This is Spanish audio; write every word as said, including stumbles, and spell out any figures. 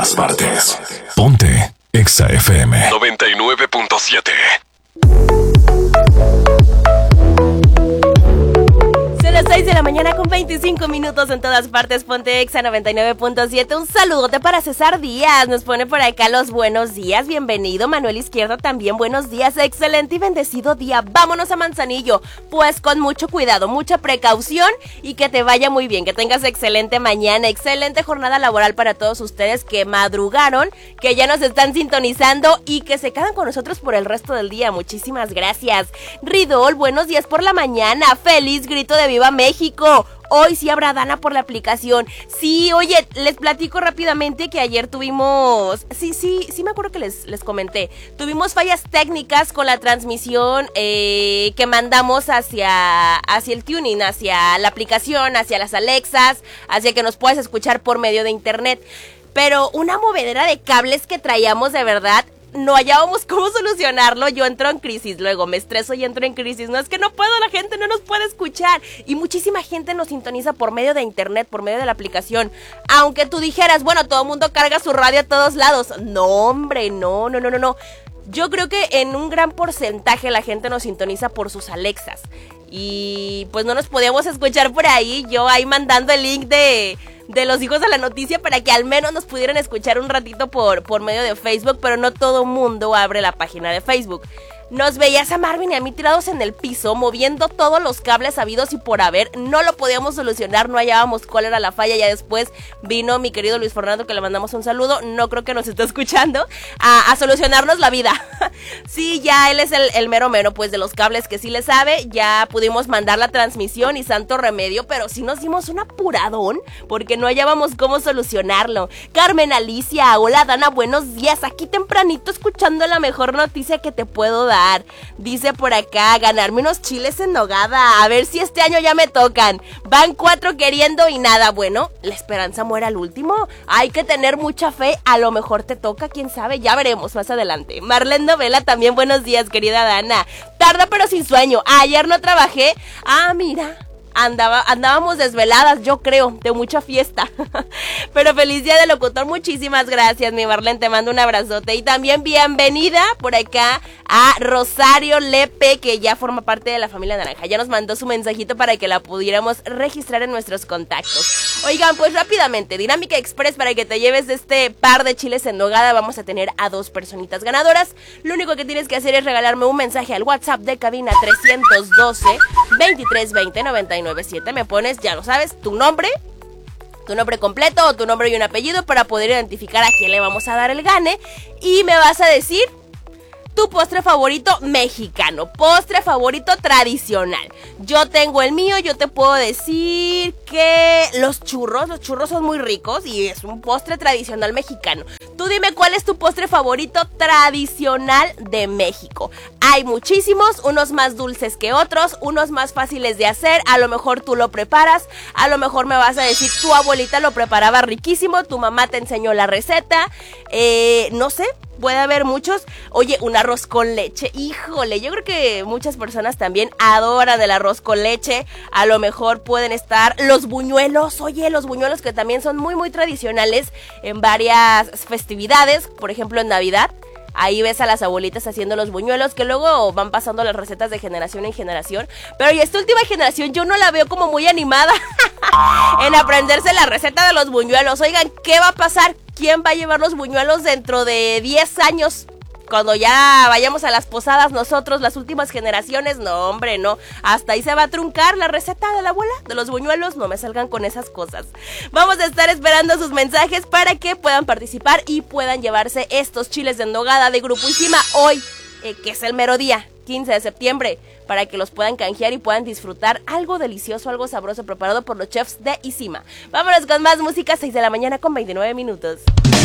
todas partes. Ponte Exa F M noventa y nueve punto siete. Las seis de la mañana con veinticinco minutos en todas partes. Ponte Exa noventa y nueve punto siete. Un saludote para César Díaz. Nos pone por acá los buenos días. Bienvenido. Manuel Izquierdo también. Buenos días. Excelente y bendecido día. Vámonos a Manzanillo. Pues con mucho cuidado, mucha precaución y que te vaya muy bien. Que tengas excelente mañana. Excelente jornada laboral para todos ustedes que madrugaron, que ya nos están sintonizando y que se quedan con nosotros por el resto del día. Muchísimas gracias. Ridol, buenos días por la mañana. Feliz grito de viva México. Hoy sí habrá Dana por la aplicación. Sí, oye, les platico rápidamente que ayer tuvimos... Sí, sí, sí me acuerdo que les, les comenté. Tuvimos fallas técnicas con la transmisión eh, que mandamos hacia, hacia el tuning, hacia la aplicación, hacia las Alexas, hacia que nos puedas escuchar por medio de internet. Pero una movedera de cables que traíamos de verdad... no hallábamos cómo solucionarlo. Yo entro en crisis, luego me estreso y entro en crisis. No, es que no puedo, la gente no nos puede escuchar. Y muchísima gente nos sintoniza por medio de internet, por medio de la aplicación. Aunque tú dijeras, bueno, todo el mundo carga su radio a todos lados. No, hombre, no, no, no, no, no. Yo creo que en un gran porcentaje la gente nos sintoniza por sus Alexas. Y pues no nos podíamos escuchar por ahí. Yo ahí mandando el link de... de los hijos de la noticia para que al menos nos pudieran escuchar un ratito por, por medio de Facebook, pero no todo mundo abre la página de Facebook. Nos veías a Marvin y a mí tirados en el piso, moviendo todos los cables habidos y por haber. No lo podíamos solucionar, no hallábamos cuál era la falla. Ya después vino mi querido Luis Fernando, que le mandamos un saludo. No creo que nos esté escuchando, a, a solucionarnos la vida. Sí, ya él es el, el mero mero, pues, de los cables que sí le sabe. Ya pudimos mandar la transmisión y santo remedio, pero sí nos dimos un apuradón porque no hallábamos cómo solucionarlo. Carmen Alicia, hola Dana, buenos días. Aquí tempranito escuchando la mejor noticia que te puedo dar. Dice por acá, ganarme unos chiles en nogada. A ver si este año ya me tocan. Van cuatro queriendo y nada. Bueno, la esperanza muere al último. Hay que tener mucha fe. A lo mejor te toca, quién sabe. Ya veremos más adelante. Marlene Novela también, buenos días, querida Dana. Tarda pero sin sueño. Ayer no trabajé. Ah, mira. Andaba, andábamos desveladas, yo creo, de mucha fiesta. Pero feliz día de locutor, muchísimas gracias, mi Marlene, te mando un abrazote. Y también bienvenida por acá a Rosario Lepe, que ya forma parte de la familia Naranja. Ya nos mandó su mensajito para que la pudiéramos registrar en nuestros contactos. Oigan, pues rápidamente, Dinámica Express, para que te lleves de este par de chiles en nogada, vamos a tener a dos personitas ganadoras. Lo único que tienes que hacer es regalarme un mensaje al WhatsApp de cabina trescientos doce, veintitrés veinte, noventa y nueve siete. Me pones, ya lo sabes, tu nombre, tu nombre completo o tu nombre y un apellido para poder identificar a quién le vamos a dar el gane. Y me vas a decir tu postre favorito mexicano, postre favorito tradicional. Yo tengo el mío, yo te puedo decir que los churros, los churros son muy ricos y es un postre tradicional mexicano. Tú dime cuál es tu postre favorito tradicional de México. Hay muchísimos, unos más dulces que otros, unos más fáciles de hacer. A lo mejor tú lo preparas, a lo mejor me vas a decir tu abuelita lo preparaba riquísimo, tu mamá te enseñó la receta, eh, no sé. Puede haber muchos. Oye, un arroz con leche, híjole, yo creo que muchas personas también adoran el arroz con leche. A lo mejor pueden estar los buñuelos, oye, los buñuelos que también son muy muy tradicionales en varias festividades, por ejemplo en Navidad. Ahí ves a las abuelitas haciendo los buñuelos, que luego van pasando las recetas de generación en generación. Pero y esta última generación yo no la veo como muy animada en aprenderse la receta de los buñuelos. Oigan, ¿qué va a pasar? ¿Quién va a llevar los buñuelos dentro de diez años? Cuando ya vayamos a las posadas nosotros, las últimas generaciones, no hombre, no, hasta ahí se va a truncar la receta de la abuela de los buñuelos, no me salgan con esas cosas. Vamos a estar esperando sus mensajes para que puedan participar y puedan llevarse estos chiles de nogada de Grupo Isima hoy, eh, que es el mero día, quince de septiembre, para que los puedan canjear y puedan disfrutar algo delicioso, algo sabroso preparado por los chefs de Isima. Vámonos con más música, seis de la mañana con veintinueve minutos.